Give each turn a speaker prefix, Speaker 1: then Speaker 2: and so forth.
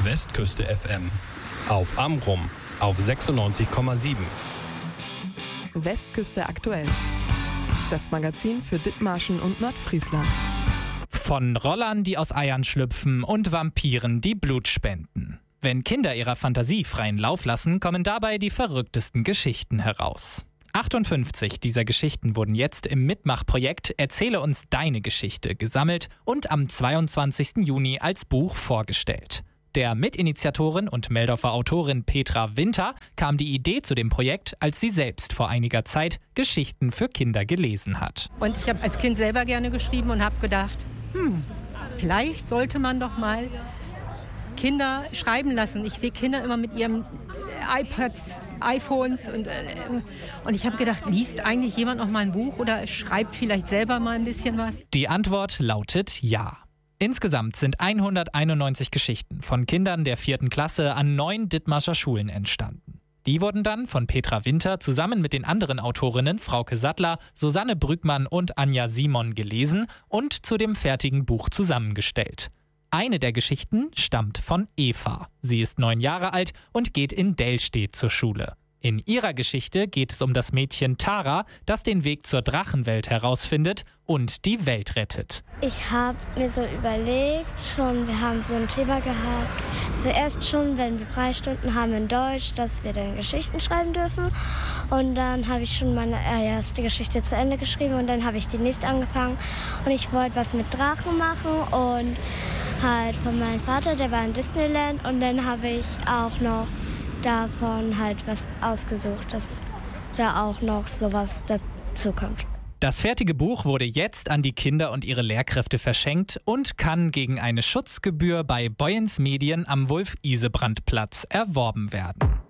Speaker 1: Westküste FM. Auf Amrum auf 96,7.
Speaker 2: Westküste aktuell. Das Magazin für Dithmarschen und Nordfriesland.
Speaker 3: Von Rollern, die aus Eiern schlüpfen, und Vampiren, die Blut spenden. Wenn Kinder ihrer Fantasie freien Lauf lassen, kommen dabei die verrücktesten Geschichten heraus. 58 dieser Geschichten wurden jetzt im Mitmachprojekt Erzähle uns deine Geschichte gesammelt und am 22. Juni als Buch vorgestellt. Der Mitinitiatorin und Meldorfer Autorin Petra Winter kam die Idee zu dem Projekt, als sie selbst vor einiger Zeit Geschichten für Kinder gelesen hat.
Speaker 4: Und ich habe als Kind selber gerne geschrieben und habe gedacht, vielleicht sollte man doch mal Kinder schreiben lassen. Ich sehe Kinder immer mit ihren iPads, iPhones und ich habe gedacht, liest eigentlich jemand noch mal ein Buch oder schreibt vielleicht selber mal ein bisschen was?
Speaker 3: Die Antwort lautet ja. Insgesamt sind 191 Geschichten von Kindern der 4. Klasse an 9 Dithmarscher Schulen entstanden. Die wurden dann von Petra Winter zusammen mit den anderen Autorinnen Frauke Sattler, Susanne Brückmann und Anja Simon gelesen und zu dem fertigen Buch zusammengestellt. Eine der Geschichten stammt von Eva. Sie ist 9 Jahre alt und geht in Dellstedt zur Schule. In ihrer Geschichte geht es um das Mädchen Tara, das den Weg zur Drachenwelt herausfindet und die Welt rettet.
Speaker 5: Ich habe mir so überlegt, wir haben so ein Thema gehabt. Zuerst schon, wenn wir Freistunden haben in Deutsch, dass wir dann Geschichten schreiben dürfen. Und dann habe ich schon meine erste Geschichte zu Ende geschrieben und dann habe ich die nächste angefangen. Und ich wollte was mit Drachen machen und halt von meinem Vater, der war in Disneyland. Und dann habe ich auch noch davon halt was ausgesucht, dass da auch noch sowas dazu kommt.
Speaker 3: Das fertige Buch wurde jetzt an die Kinder und ihre Lehrkräfte verschenkt und kann gegen eine Schutzgebühr bei Boyens Medien am Wulf-Isebrand-Platz erworben werden.